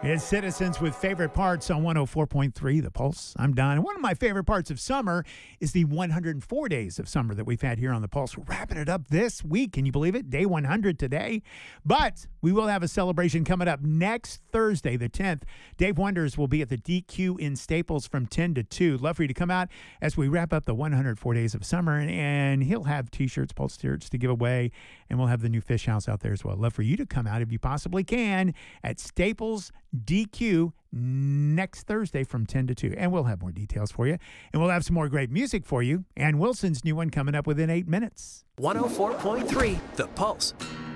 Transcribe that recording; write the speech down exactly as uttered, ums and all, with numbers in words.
It's Citizens with favorite parts on one oh four point three The Pulse. I'm Don. And one of my favorite parts of summer is the one hundred four days of summer that we've had here on The Pulse. We're wrapping it up this week. Can you believe it? Day one hundred today. But we will have a celebration coming up next Thursday, the tenth. Dave Wonders will be at the D Q in Staples from ten to two. Love for you to come out as we wrap up the one hundred four days of summer. And, and he'll have T-shirts, Pulse T-shirts to give away. And we'll have the new Fish House out there as well. Love for you to come out if you possibly can at Staples D Q next Thursday from ten to two. And we'll have more details for you. And we'll have some more great music for you. And Wilson's new one coming up within eight minutes. one oh four point three The Pulse.